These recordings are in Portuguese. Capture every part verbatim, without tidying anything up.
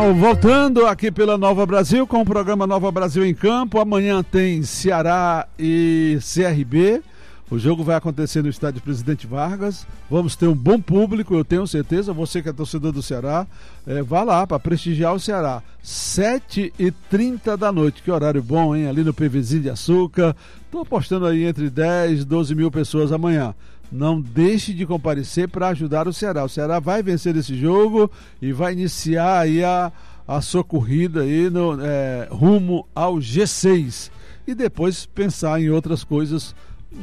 Bom, voltando aqui pela Nova Brasil com o programa Nova Brasil em Campo. Amanhã tem Ceará e C R B. O jogo vai acontecer no estádio Presidente Vargas. Vamos ter um bom público, eu tenho certeza. Você que é torcedor do Ceará, é, vá lá para prestigiar o Ceará. sete e trinta da noite, que horário bom, hein? Ali no PVzinho de Açúcar. Estou apostando aí entre dez e doze mil pessoas amanhã. Não deixe de comparecer para ajudar o Ceará. O Ceará vai vencer esse jogo e vai iniciar aí a, a sua corrida aí no, é, rumo ao G seis. E depois pensar em outras coisas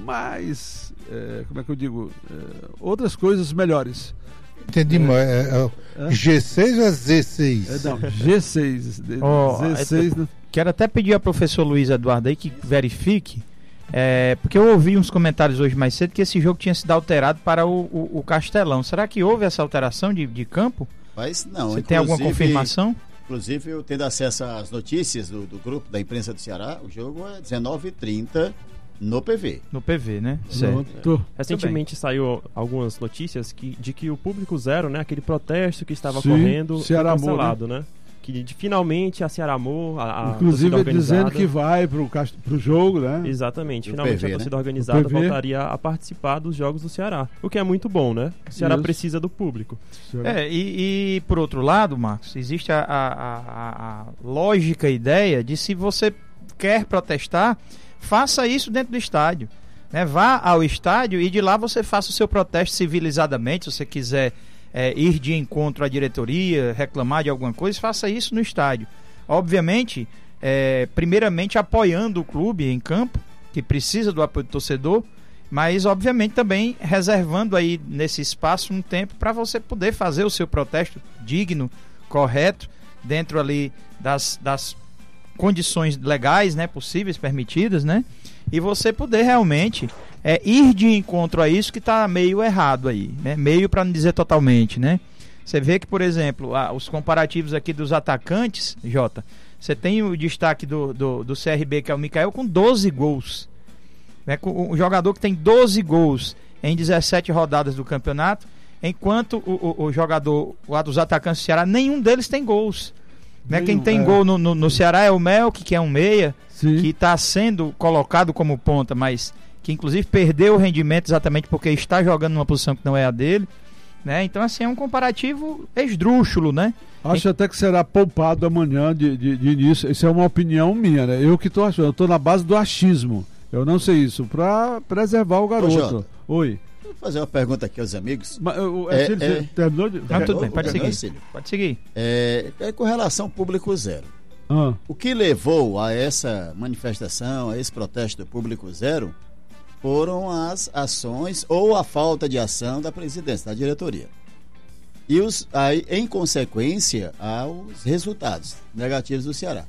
mais, é, como é que eu digo, é, outras coisas melhores. Entendi, mas é, é, é? G seis ou é Z seis? É, não, G seis. Oh, Z seis, né? Quero até pedir ao professor Luiz Eduardo aí que verifique, é, porque eu ouvi uns comentários hoje mais cedo que esse jogo tinha sido alterado para o, o, o Castelão. Será que houve essa alteração de, de campo? Mas não. Você tem alguma confirmação? Inclusive, eu tendo acesso às notícias do, do grupo da imprensa do Ceará, o jogo é dezenove e trinta no P V. No P V, né? Certo. É. Recentemente saiu algumas notícias que, de que o público zero, né, aquele protesto que estava Sim, correndo, Ceará foi cancelado, Amor, né? né? Que de, finalmente a Ceará Amor, a, a inclusive dizendo que vai pro, pro jogo, né? Exatamente, do finalmente P V, a torcida né? organizada voltaria a participar dos jogos do Ceará, o que é muito bom, né? O Ceará Isso. precisa do público. É, e, e por outro lado, Marcos, existe a, a, a, a lógica ideia de se você quer protestar, faça isso dentro do estádio, né? Vá ao estádio e de lá você faça o seu protesto civilizadamente. Se você quiser é, ir de encontro à diretoria, reclamar de alguma coisa, faça isso no estádio. Obviamente, é, primeiramente apoiando o clube em campo, que precisa do apoio do torcedor, mas obviamente também reservando aí nesse espaço um tempo para você poder fazer o seu protesto digno, correto, dentro ali das, das condições legais, né, possíveis, permitidas, né, e você poder realmente é, ir de encontro a isso que está meio errado aí, né, meio para não dizer totalmente, né. Você vê que, por exemplo, ah, os comparativos aqui dos atacantes, Jota, você tem o destaque do, do, do C R B, que é o Mikael, com doze gols, né, um jogador que tem doze gols em dezessete rodadas do campeonato, enquanto o, o, o jogador lá dos atacantes do Ceará, nenhum deles tem gols. Né? Quem tem é. gol no, no, no Ceará é o Melk, que é um meia, Sim. que está sendo colocado como ponta, mas que inclusive perdeu o rendimento exatamente porque está jogando numa posição que não é a dele, né? Então assim, é um comparativo esdrúxulo, né? Acho e... até que será poupado amanhã de, de, de início. Isso é uma opinião minha, né? Eu que estou achando, eu estou na base do achismo, eu não sei isso, para preservar o garoto. Ô, Oi. Vou fazer uma pergunta aqui aos amigos. Mas, o, é, é, é, terminou de... Não, tudo bem, pode terminou, seguir. Cílio? Pode seguir. É, é com relação ao público zero. Ah. O que levou a essa manifestação, a esse protesto do público zero, foram as ações ou a falta de ação da presidência, da diretoria. E, os, aí, em consequência, aos resultados negativos do Ceará.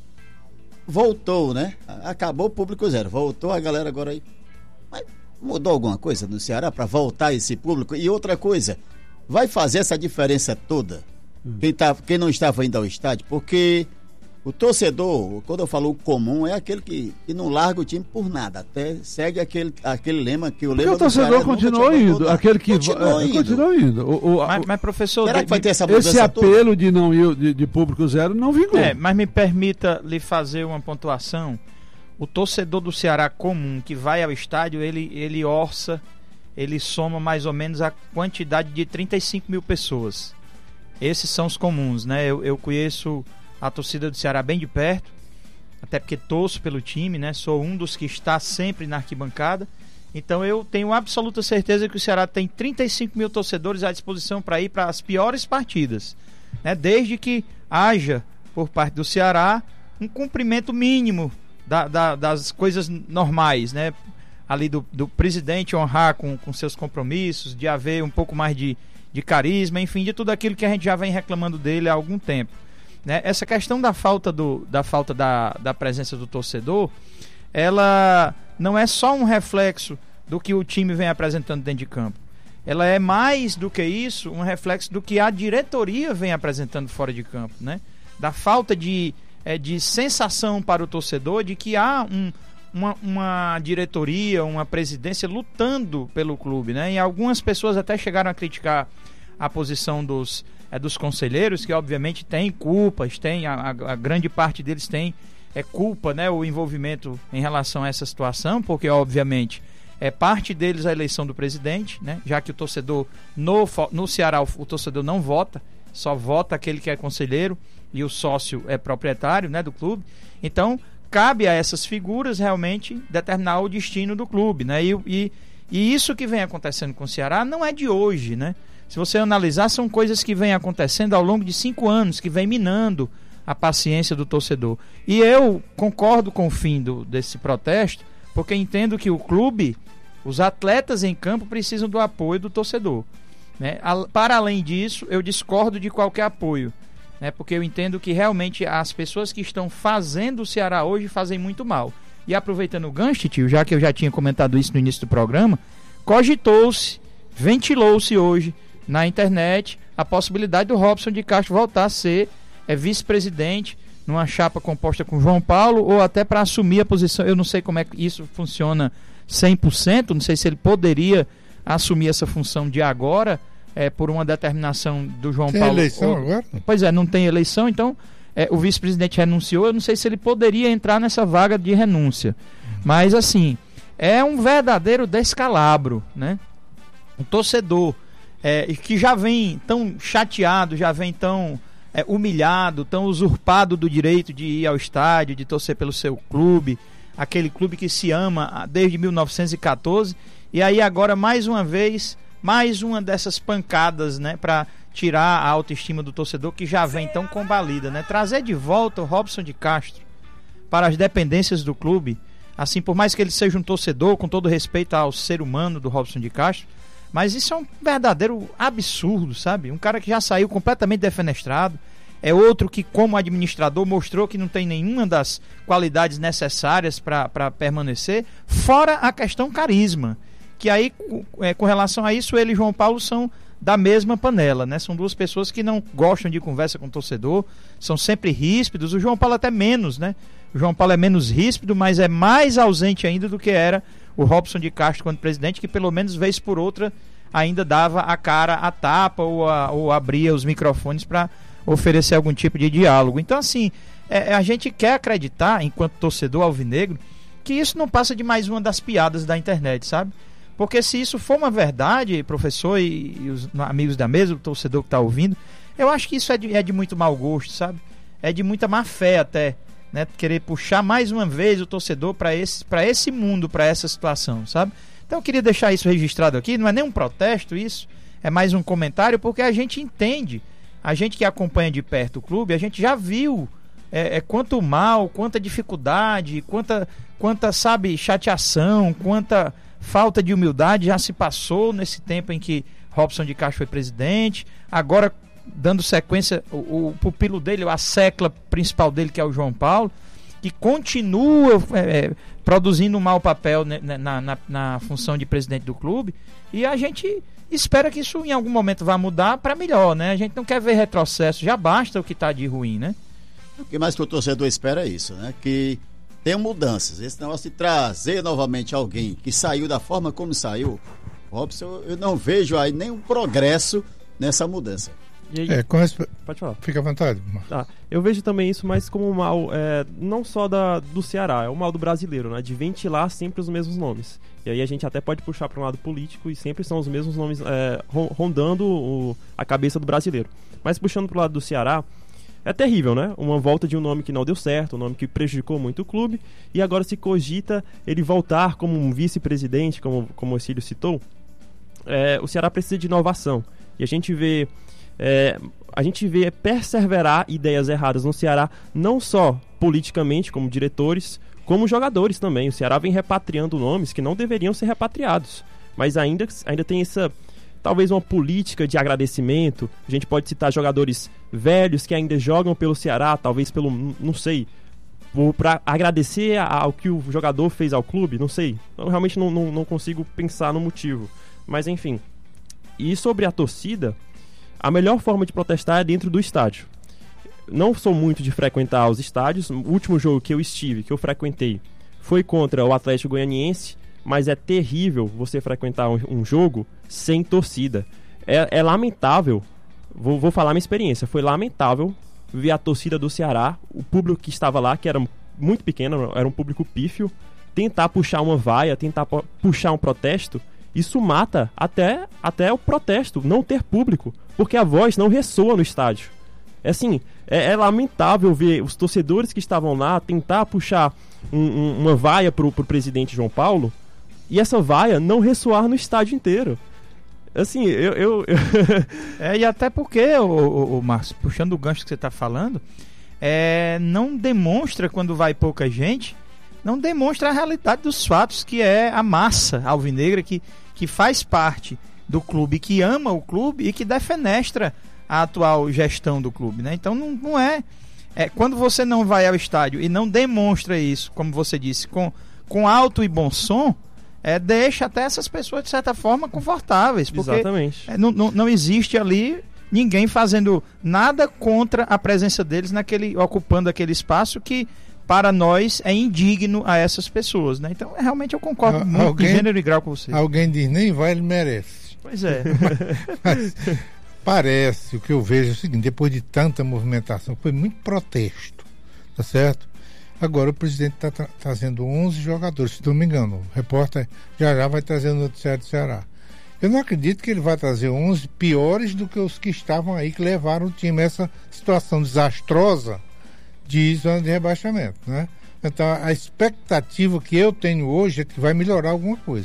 Voltou, né? Acabou o público zero. Voltou a galera agora aí. Mas mudou alguma coisa no Ceará para voltar esse público? E outra coisa, vai fazer essa diferença toda? Hum. Quem, tá, quem não estava indo ao estádio? Porque o torcedor, quando eu falo o comum, é aquele que, que não larga o time por nada. Até segue aquele, aquele lema que o lema Porque o torcedor continua indo. Aquele que continua é, indo. Continua indo. O, o, mas, mas, professor, será que vai ter essa esse mudança apelo toda? de não ir de, de público zero não vingou. É, mas me permita lhe fazer uma pontuação. O torcedor do Ceará comum que vai ao estádio, ele, ele orça, ele soma mais ou menos a quantidade de trinta e cinco mil pessoas. Esses são os comuns, né? Eu, eu conheço a torcida do Ceará bem de perto, até porque torço pelo time, né? Sou um dos que está sempre na arquibancada. Então eu tenho absoluta certeza que o Ceará tem trinta e cinco mil torcedores à disposição para ir para as piores partidas, né? Desde que haja, por parte do Ceará, um cumprimento mínimo Da, da, das coisas normais, né? Ali do, do presidente honrar com, com seus compromissos, de haver um pouco mais de, de carisma, enfim, de tudo aquilo que a gente já vem reclamando dele há algum tempo, né? Essa questão da falta, do, da, falta da, da presença do torcedor, ela não é só um reflexo do que o time vem apresentando dentro de campo. Ela é mais do que isso, um reflexo do que a diretoria vem apresentando fora de campo, né? Da falta de É, de sensação para o torcedor de que há um, uma, uma diretoria, uma presidência lutando pelo clube, né? E algumas pessoas até chegaram a criticar a posição dos é dos conselheiros, que obviamente têm culpas, tem, a, a, a grande parte deles tem é, culpa, né, o envolvimento em relação a essa situação, porque obviamente é parte deles a eleição do presidente, né, já que o torcedor, no, no Ceará o, o torcedor não vota, só vota aquele que é conselheiro e o sócio é proprietário, né, do clube. Então cabe a essas figuras realmente determinar o destino do clube, né, e, e, e isso que vem acontecendo com o Ceará não é de hoje, né. Se você analisar, são coisas que vêm acontecendo ao longo de cinco anos, que vem minando a paciência do torcedor. E eu concordo com o fim do, desse protesto, porque entendo que o clube, os atletas em campo precisam do apoio do torcedor, né? Para além disso, eu discordo de qualquer apoio, né? Porque eu entendo que realmente as pessoas que estão fazendo o Ceará hoje fazem muito mal. E aproveitando o gancho, tio, já que eu já tinha comentado isso no início do programa, cogitou-se, ventilou-se hoje na internet a possibilidade do Robson de Castro voltar a ser é, vice-presidente numa chapa composta com João Paulo, ou até para assumir a posição. Eu não sei como é que isso funciona cem por cento, não sei se ele poderia assumir essa função de agora, é, por uma determinação do João tem Paulo. Tem eleição ou... agora? Pois é, não tem eleição, então é, o vice-presidente renunciou, eu não sei se ele poderia entrar nessa vaga de renúncia. Mas assim, é um verdadeiro descalabro, né? O torcedor É, que já vem tão chateado, já vem tão é, humilhado, tão usurpado do direito de ir ao estádio, de torcer pelo seu clube, aquele clube que se ama desde mil novecentos e catorze, e aí agora mais uma vez, mais uma dessas pancadas, né, para tirar a autoestima do torcedor que já vem tão combalida, né? Trazer de volta o Robson de Castro para as dependências do clube, assim, por mais que ele seja um torcedor, com todo respeito ao ser humano do Robson de Castro, mas isso é um verdadeiro absurdo, sabe? Um cara que já saiu completamente defenestrado, é outro que, como administrador, mostrou que não tem nenhuma das qualidades necessárias para permanecer, fora a questão carisma, que aí, é, com relação a isso, ele e João Paulo são da mesma panela, né? São duas pessoas que não gostam de conversa com o torcedor, são sempre ríspidos, o João Paulo até menos, né? O João Paulo é menos ríspido, mas é mais ausente ainda do que era o Robson de Castro quando presidente, que pelo menos vez por outra ainda dava a cara à tapa ou, a, ou abria os microfones para oferecer algum tipo de diálogo. Então assim, é, a gente quer acreditar, enquanto torcedor alvinegro, que isso não passa de mais uma das piadas da internet, sabe? Porque se isso for uma verdade, professor e, e os amigos da mesa, o torcedor que está ouvindo, eu acho que isso é de, é de muito mau gosto, sabe? É de muita má fé até, né? Querer puxar mais uma vez o torcedor para esse, para esse mundo, para essa situação, sabe? Então eu queria deixar isso registrado aqui, não é nem um protesto isso, é mais um comentário, porque a gente entende, a gente que acompanha de perto o clube, a gente já viu é, é, quanto mal, quanta dificuldade, quanta, quanta, sabe, chateação, quanta falta de humildade já se passou nesse tempo em que Robson de Castro foi presidente, agora dando sequência, o, o pupilo dele, a secla principal dele, que é o João Paulo, que continua é, produzindo um mau papel na, na, na, na função de presidente do clube, e a gente espera que isso em algum momento vá mudar para melhor, né? A gente não quer ver retrocesso, já basta o que está de ruim, né? O que mais que o torcedor espera é isso, né? Que tenham mudanças. Esse negócio de trazer novamente alguém que saiu da forma como saiu, Robson, eu não vejo aí nenhum progresso nessa mudança. E aí, é, com esse... Pode falar. Fica à vontade. Tá. Eu vejo também isso mais como um mal, é, não só da, do Ceará, é o mal do brasileiro, né? De ventilar sempre os mesmos nomes. E aí a gente até pode puxar para um lado político e sempre são os mesmos nomes é, rondando o, a cabeça do brasileiro. Mas puxando para o lado do Ceará, é terrível, né? Uma volta de um nome que não deu certo, um nome que prejudicou muito o clube, e agora se cogita ele voltar como um vice-presidente, como, como o Cílio citou. É, o Ceará precisa de inovação. E a gente vê... É, a gente vê perseverar ideias erradas no Ceará, não só politicamente, como diretores, como jogadores também. O Ceará vem repatriando nomes que não deveriam ser repatriados, mas ainda, ainda tem essa, talvez uma política de agradecimento. A gente pode citar jogadores velhos que ainda jogam pelo Ceará, talvez pelo, não sei, para agradecer ao que o jogador fez ao clube, não sei. Eu realmente não, não, não consigo pensar no motivo, mas enfim. E sobre a torcida, a melhor forma de protestar é dentro do estádio. Não sou muito de frequentar os estádios. O último jogo que eu estive, que eu frequentei, foi contra o Atlético Goianiense, mas é terrível você frequentar um, um jogo sem torcida. É, é lamentável vou, vou falar minha experiência, foi lamentável ver a torcida do Ceará, o público que estava lá, que era muito pequeno, era um público pífio, tentar puxar uma vaia, tentar puxar um protesto. Isso mata até, até o protesto, não ter público, porque a voz não ressoa no estádio. É assim, é, é lamentável ver os torcedores que estavam lá tentar puxar um, um, uma vaia pro, pro presidente João Paulo e essa vaia não ressoar no estádio inteiro. Assim, eu... eu, eu... é, e até porque, o, o, o Márcio, puxando o gancho que você está falando, é, não demonstra, quando vai pouca gente, não demonstra a realidade dos fatos, que é a massa alvinegra que, que faz parte do clube, que ama o clube e que defenestra a atual gestão do clube, né? Então não, não é, é... Quando você não vai ao estádio e não demonstra isso, como você disse, com, com alto e bom som, é, deixa até essas pessoas, de certa forma, confortáveis. Porque Exatamente. É, não, não, não existe ali ninguém fazendo nada contra a presença deles naquele, ocupando aquele espaço que, para nós, é indigno a essas pessoas, né? Então, realmente, eu concordo Al- muito alguém, de gênero e grau com você. Alguém diz, nem vai, ele merece. Pois é. Mas parece, o que eu vejo é o seguinte, depois de tanta movimentação, foi muito protesto, tá certo? Agora o presidente está tra- trazendo onze jogadores, se não me engano. O repórter já já vai trazer o noticiário do Ceará. Eu não acredito que ele vai trazer onze piores do que os que estavam aí, que levaram o time a essa situação desastrosa de zona de rebaixamento, né? Então a expectativa que eu tenho hoje é que vai melhorar alguma coisa.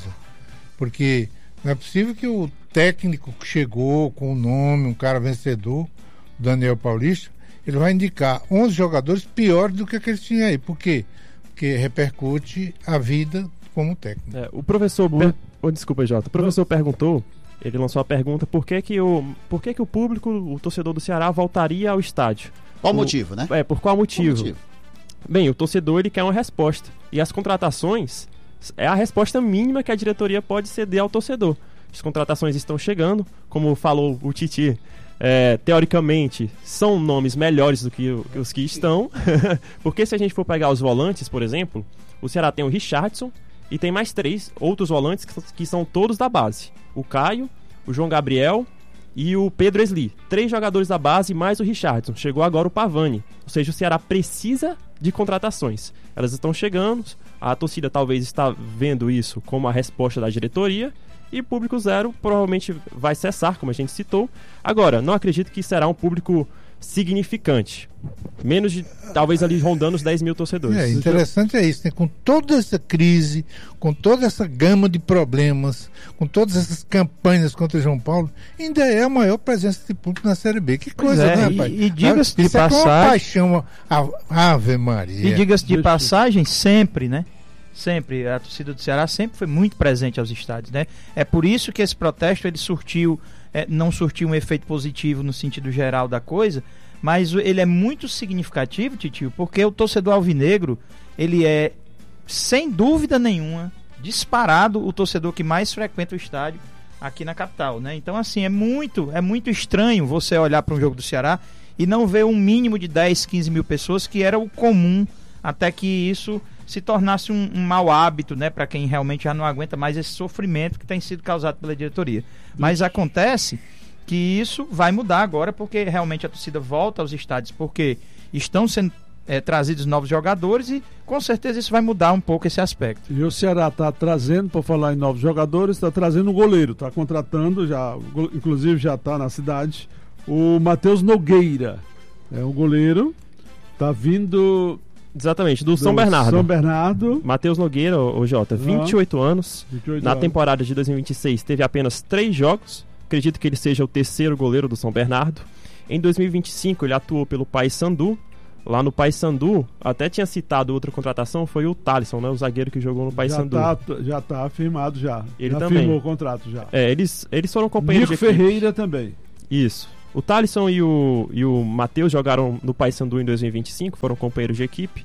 Porque não é possível que o técnico que chegou com o nome, um cara vencedor, Daniel Paulista, ele vai indicar onze jogadores piores do que aqueles tinham aí. Por quê? Porque repercute a vida como técnico. É, o professor... Per... Oh, desculpa, Jota. O professor perguntou, ele lançou a pergunta, por que que o, por que que o público, o torcedor do Ceará, voltaria ao estádio? Qual o o motivo, né? É, por qual motivo? Qual motivo? Bem, o torcedor, ele quer uma resposta. E as contratações é a resposta mínima que a diretoria pode ceder ao torcedor. As contratações estão chegando, como falou o Titi, é, teoricamente são nomes melhores do que, o, que os que estão. Porque se a gente for pegar os volantes, por exemplo, o Ceará tem o Richardson e tem mais três outros volantes que, que são todos da base. O Caio, o João Gabriel e o Pedro Esli. Três jogadores da base mais o Richardson. Chegou agora o Pavani. Ou seja, o Ceará precisa de contratações. Elas estão chegando, a torcida talvez está vendo isso como a resposta da diretoria, e público zero provavelmente vai cessar, como a gente citou. Agora, não acredito que será um público significante. Menos de, talvez ali rondando os dez mil torcedores. É, interessante é isso, né? Com toda essa crise, com toda essa gama de problemas, com todas essas campanhas contra João Paulo, ainda é a maior presença de público na Série B. Que coisa, é, né, rapaz? E, e diga-se de isso é passagem... uma paixão, a, Ave Maria. E diga-se de passagem, sempre, né? Sempre, a torcida do Ceará sempre foi muito presente aos estádios, né? É por isso que esse protesto, ele surtiu, é, não surtiu um efeito positivo no sentido geral da coisa, mas ele é muito significativo, Titio, porque o torcedor alvinegro, ele é, sem dúvida nenhuma, disparado o torcedor que mais frequenta o estádio aqui na capital, né? Então, assim, é muito, é muito estranho você olhar para um jogo do Ceará e não ver um mínimo de dez, quinze mil pessoas, que era o comum, até que isso se tornasse um, um mau hábito, né, para quem realmente já não aguenta mais esse sofrimento que tem sido causado pela diretoria. Mas acontece que isso vai mudar agora, porque realmente a torcida volta aos estádios, porque estão sendo é, trazidos novos jogadores, e com certeza isso vai mudar um pouco esse aspecto. E o Ceará está trazendo, por falar em novos jogadores, está trazendo um goleiro, está contratando, já, inclusive já está na cidade, o Matheus Nogueira. É um goleiro, está vindo... Exatamente, do, do São Bernardo. São Bernardo. Matheus Nogueira, o Jota, vinte e oito anos. vinte e oito na anos. Temporada de dois mil e vinte e seis teve apenas três jogos. Acredito que ele seja o terceiro goleiro do São Bernardo. Em dois mil e vinte e cinco ele atuou pelo Paysandu. Lá no Paysandu, até tinha citado outra contratação, foi o Thalisson, né, o zagueiro que jogou no Paysandu. Já tá, já tá afirmado já. Ele já também. firmou o contrato já. É, eles, eles foram companheiros Nico de equipe. Ferreira também. Isso. O Thalisson e o, e o Matheus jogaram no Paysandu em dois mil e vinte e cinco, foram companheiros de equipe.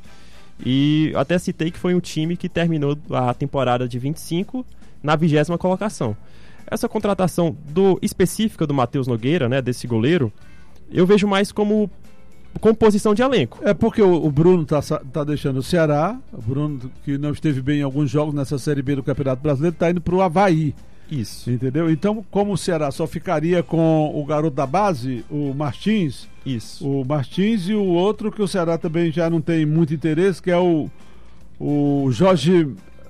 E até citei que foi um time que terminou a temporada de vinte e cinco na vigésima colocação. Essa contratação do, específica do Matheus Nogueira, né, desse goleiro, eu vejo mais como composição de elenco. É porque o, o Bruno tá, tá deixando o Ceará, o Bruno, que não esteve bem em alguns jogos nessa Série B do Campeonato Brasileiro, tá indo pro Avaí. Isso. Entendeu? Então, como o Ceará só ficaria com o garoto da base, o Martins, Isso. o Martins e o outro que o Ceará também já não tem muito interesse, que é o, o Jorge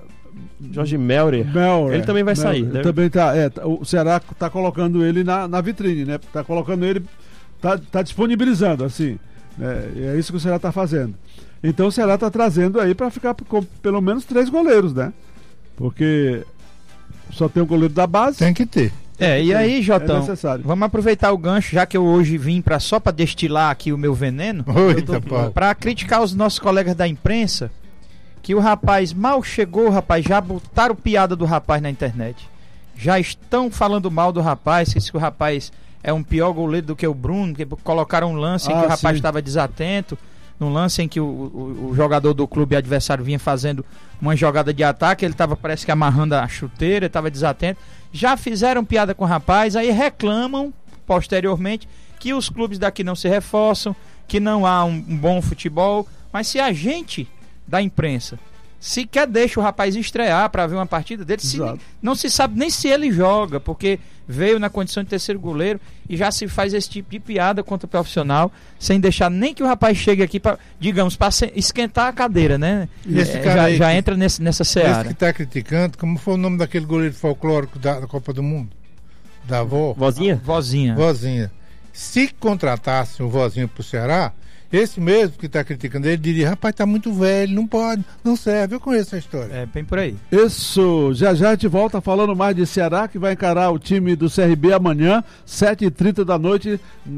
Jorge Melrer. Melrer. Ele também vai Melrer. sair. Deve... Também tá, é, o Ceará está colocando ele na, na vitrine, né? Está colocando ele, tá, tá disponibilizando, assim. Né? É isso que o Ceará está fazendo. Então o Ceará está trazendo aí para ficar com pelo menos três goleiros, né? Porque só tem o goleiro da base. Tem que ter. É, e aí, Jotão, é necessário. vamos aproveitar o gancho, já que eu hoje vim pra, só para destilar aqui o meu veneno, Eita, pau. para criticar os nossos colegas da imprensa, que o rapaz mal chegou, rapaz, já botaram piada do rapaz na internet. Já estão falando mal do rapaz, que o rapaz é um pior goleiro do que o Bruno, que colocaram um lance em Ah, que o rapaz sim. estava desatento, num lance em que o, o, o jogador do clube adversário vinha fazendo uma jogada de ataque, ele estava parece que amarrando a chuteira, estava desatento. Já fizeram piada com o rapaz, aí reclamam posteriormente que os clubes daqui não se reforçam, que não há um, um bom futebol. Mas se a gente da imprensa sequer deixa o rapaz estrear para ver uma partida dele, se, não se sabe nem se ele joga, porque veio na condição de terceiro goleiro e já se faz esse tipo de piada contra o profissional, sem deixar nem que o rapaz chegue aqui para, digamos, para esquentar a cadeira, né? E esse É, cara já, aí já que- entra nesse, nessa Esse seara. que está criticando, como foi o nome daquele goleiro folclórico da, da Copa do Mundo? Da avó? Vozinha? Vozinha. Vozinha. Se contratasse um Vozinho pro Ceará, esse mesmo que está criticando ele diria, rapaz, tá muito velho, não pode, não serve. Eu conheço a história. É, bem por aí. Isso, já já a gente volta falando mais de Ceará, que vai encarar o time do C R B amanhã, sete e trinta da noite,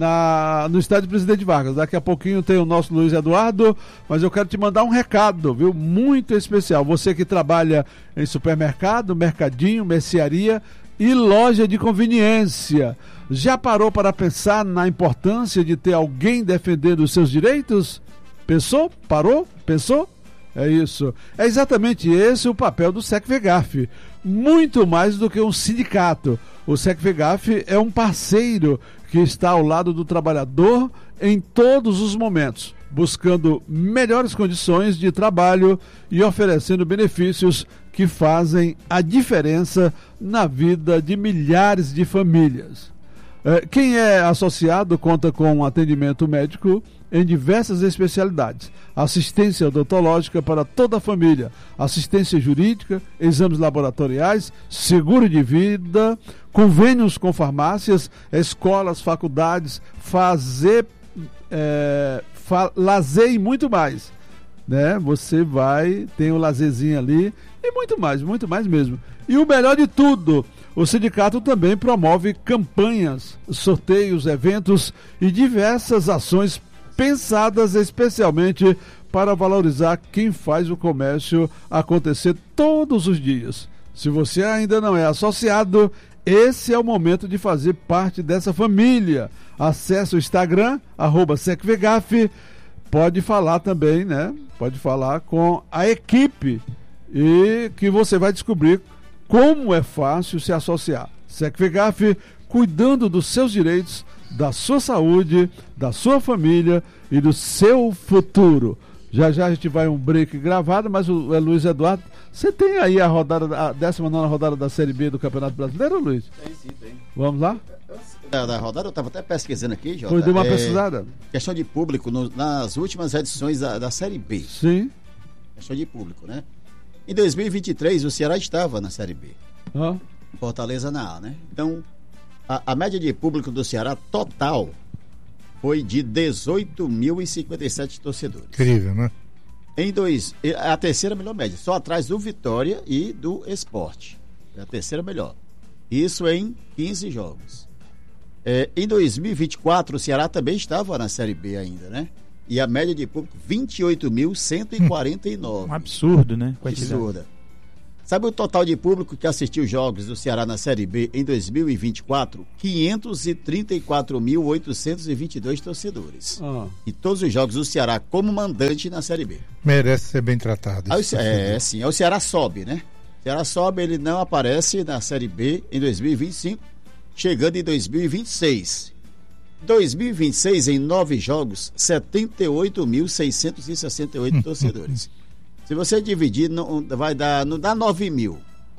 na, no estádio Presidente Vargas. Daqui a pouquinho tem o nosso Luiz Eduardo, mas eu quero te mandar um recado, viu? Muito especial. Você que trabalha em supermercado, mercadinho, mercearia e loja de conveniência. Já parou para pensar na importância de ter alguém defendendo os seus direitos? Pensou? Parou? Pensou? É isso. É exatamente esse o papel do SECVEGAF. Muito mais do que um sindicato. O SECVEGAF é um parceiro que está ao lado do trabalhador em todos os momentos, buscando melhores condições de trabalho e oferecendo benefícios que fazem a diferença na vida de milhares de famílias. Quem é associado conta com um atendimento médico em diversas especialidades, assistência odontológica para toda a família, assistência jurídica, exames laboratoriais, seguro de vida, convênios com farmácias, escolas, faculdades, fazer, é, fa lazer e muito mais. Né? Você vai, tem o lazerzinho ali e muito mais, muito mais mesmo. E o melhor de tudo, o sindicato também promove campanhas, sorteios, eventos e diversas ações pensadas especialmente para valorizar quem faz o comércio acontecer todos os dias. Se você ainda não é associado, esse é o momento de fazer parte dessa família. Acesse o Instagram, arroba SECVEGAF, pode falar também, né? Pode falar com a equipe e que você vai descobrir como é fácil se associar. SECVEGAF, cuidando dos seus direitos, da sua saúde, da sua família e do seu futuro. Já já a gente vai um break gravado, mas o é, Luiz Eduardo, você tem aí a rodada, a décima nona rodada da Série B do Campeonato Brasileiro, Luiz? Tem sim, tem. Vamos lá? Da, da rodada, eu estava até pesquisando aqui, Jota. Foi, deu uma é, pesquisada? Questão de público no, nas últimas edições da, da Série B. Sim. Questão de público, né? Em dois mil e vinte e três, o Ceará estava na Série B. Ah. Fortaleza na A, né? Então, a, a média de público do Ceará total foi de dezoito mil e cinquenta e sete torcedores. Incrível, né? Em dois, é a terceira melhor média, só atrás do Vitória e do Sport. É a terceira melhor. Isso em quinze jogos. É, em dois mil e vinte e quatro, o Ceará também estava na Série B ainda, né? E a média de público, vinte e oito mil cento e quarenta e nove. Um absurdo, né? Absurda. Sabe o total de público que assistiu jogos do Ceará na Série B em dois mil e vinte e quatro? quinhentos e trinta e quatro mil oitocentos e vinte e dois torcedores. Ah. E todos os jogos do Ceará como mandante na Série B. Merece ser bem tratado. Aí, o, é, sim. Aí o Ceará sobe, né? O Ceará sobe, ele não aparece na Série B em dois mil e vinte e cinco, chegando em dois mil e vinte e seis. dois mil e vinte e seis, em nove jogos, setenta e oito mil seiscentos e sessenta e oito torcedores. Se você dividir, não, vai dar, não dá nove mil.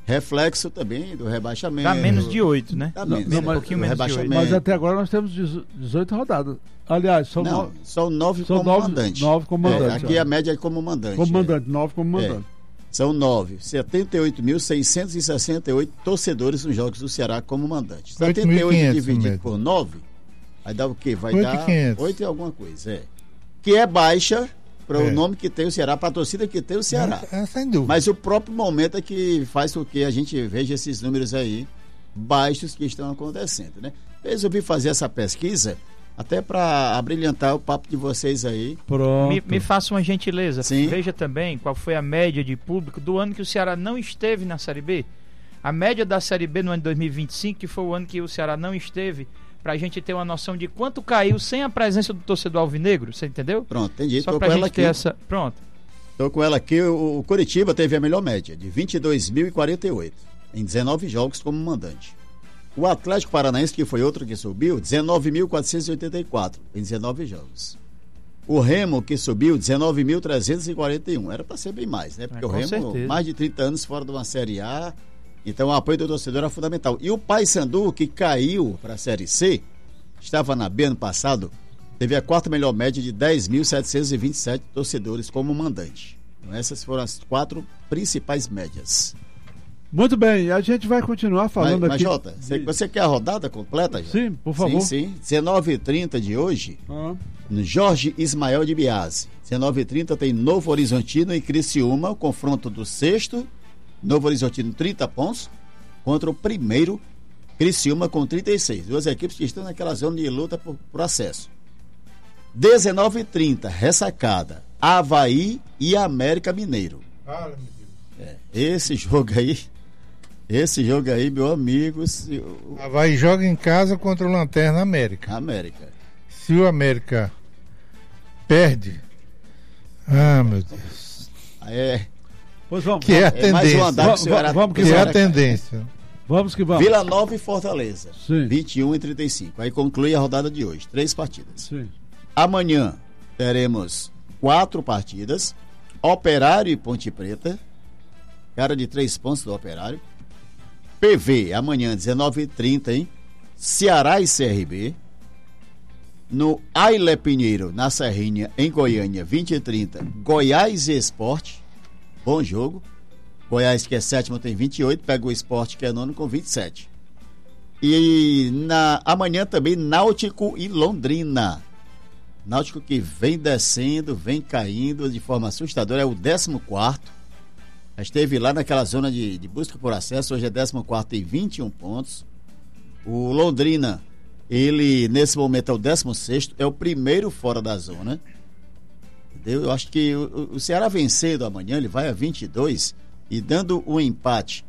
reflexo também do rebaixamento. Dá menos de oito, né? Dá Não, menos, não, um mas- pouquinho menos de oito. Mas até agora nós temos dezoito rodadas. Aliás, são Não, nove são nove são como nove- mandante. nove como É, mandante, aqui ó. a média é como mandante. como é. mandante, nove como mandante. São nove. setenta e oito mil seiscentos e sessenta e oito torcedores nos jogos do Ceará como mandante. oito setenta mil e e oito quinhentos, dividido média. por nove, vai dar o quê? Vai oito mil e dar quinhentos. oito e alguma coisa, é. Que é baixa para o É. nome que tem o Ceará, para a torcida que tem o Ceará. É, sem dúvida. Mas o próprio momento é que faz com que a gente veja esses números aí baixos que estão acontecendo, né? Eu resolvi fazer essa pesquisa até para abrilhantar o papo de vocês aí. Pronto. Me, me faça uma gentileza. Sim. Veja também qual foi a média de público do ano que o Ceará não esteve na Série B. A média da Série B no ano de dois mil e vinte e cinco, que foi o ano que o Ceará não esteve, pra gente ter uma noção de quanto caiu sem a presença do torcedor alvinegro, você entendeu? Pronto, entendi. Só Tô pra com gente ela ter aqui. essa... Pronto. Estou com ela aqui. O, o Coritiba teve a melhor média, de vinte e dois mil e quarenta e oito, em dezenove jogos como mandante. O Atlético Paranaense, que foi outro que subiu, dezenove mil quatrocentos e oitenta e quatro, em dezenove jogos. O Remo, que subiu, dezenove mil trezentos e quarenta e um. Era para ser bem mais, né? Porque É, o com Remo, certeza. mais de trinta anos fora de uma Série A, então o apoio do torcedor era fundamental. E o Paysandu, que caiu para a Série C, estava na B ano passado, teve a quarta melhor média de dez mil setecentos e vinte e sete torcedores como mandante. Então, essas foram as quatro principais médias. Muito bem, a gente vai continuar falando mas, mas aqui. Jota, você, você quer a rodada completa, Jota? Sim, por favor. Sim, sim. dezenove e trinta de hoje, Ah, no Jorge Ismael de Biase. dezenove e trinta tem Novo Horizontino e Criciúma, o confronto do sexto. Novo Horizontino trinta pontos contra o primeiro Criciúma com trinta e seis. Duas equipes que estão naquela zona de luta por, por acesso. dezenove e trinta, ressacada. Avaí e América Mineiro. É, esse jogo aí, esse jogo aí, meu amigo, se, o, Vai joga em casa contra o Lanterna América. América. Se o América perde, ah, meu Deus. É, pois vamos. Que é a é mais um tendência. andar que o Va- Ceará- va- vamos que Que é a vamos. tendência. Vamos que vamos. Vila Nova e Fortaleza. Sim. vinte e um e trinta e cinco. Aí conclui a rodada de hoje. Três partidas. Sim. Amanhã teremos quatro partidas. Operário e Ponte Preta. Cara de três pontos do Operário. P V, amanhã, dezenove e trinta, hein? Ceará e C R B. No Ailé Pinheiro, na Serrinha, em Goiânia, vinte e trinta, Goiás e Sport. Bom jogo. Goiás, que é sétimo, tem vinte e oito. Pega o Sport, que é nono, com vinte e sete. E na, amanhã também Náutico e Londrina. Náutico que vem descendo, vem caindo de forma assustadora. É o décimo quarto. Esteve lá naquela zona de, de busca por acesso. Hoje é décimo quarto e vinte e um pontos. O Londrina, ele nesse momento é o décimo sexto. É o primeiro fora da zona. Entendeu? Eu acho que o, o Ceará vencendo amanhã, ele vai a vinte e dois. E dando um empate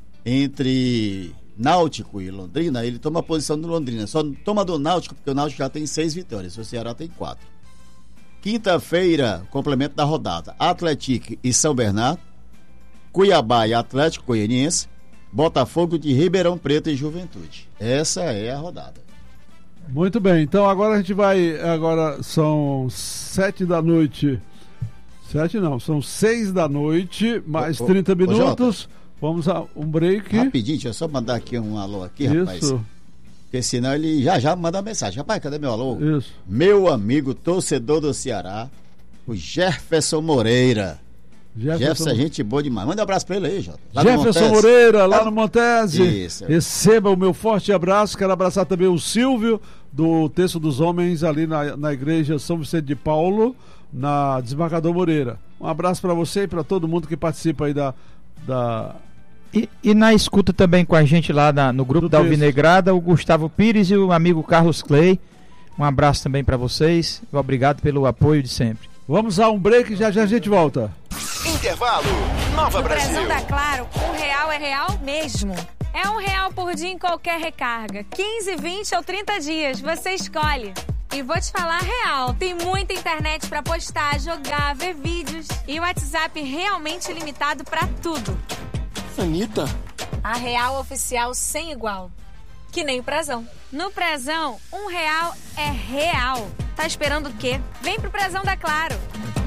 entre Náutico e Londrina, ele toma a posição do Londrina. Só toma do Náutico, porque o Náutico já tem seis vitórias. O Ceará tem quatro. Quinta-feira, complemento da rodada. Atlético e São Bernardo. Cuiabá e Atlético Goianiense, Botafogo de Ribeirão Preto e Juventude. Essa é a rodada. Muito bem, então agora a gente vai. Agora são sete da noite. Sete não, são seis da noite, mais Ô, ô, trinta ô, minutos. Vamos a um break. Rapidinho, deixa eu só mandar aqui um alô aqui, rapaz. Isso, Porque senão ele já já manda mensagem. Rapaz, cadê meu alô? isso. Meu amigo torcedor do Ceará, o Jefferson Moreira. Jefferson é gente boa demais. Manda um abraço pra ele aí, Jota. Lá no Jefferson Montese. Moreira, lá Ah, no Montese. isso. Receba o meu forte abraço. Quero abraçar também o Silvio, do Terço dos Homens, ali na, na igreja São Vicente de Paulo, na Desembargador Moreira. Um abraço para você e para todo mundo que participa aí da. da... E, e na escuta também com a gente lá na- no grupo Do da texto. Alvinegrada, o Gustavo Pires e o amigo Carlos Clay. Um abraço também para vocês. Obrigado pelo apoio de sempre. Vamos a um break e já já a gente volta. Intervalo. Nova No Brasil. Prezão da Claro, um real é real mesmo. É um real por dia em qualquer recarga. quinze, vinte ou trinta dias, você escolhe. E vou te falar real, tem muita internet pra postar, jogar, ver vídeos. E o WhatsApp realmente limitado pra tudo. Anitta. A real oficial sem igual. Que nem o Prezão. No Prezão, um real é real. Tá esperando o quê? Vem pro Prezão da Claro.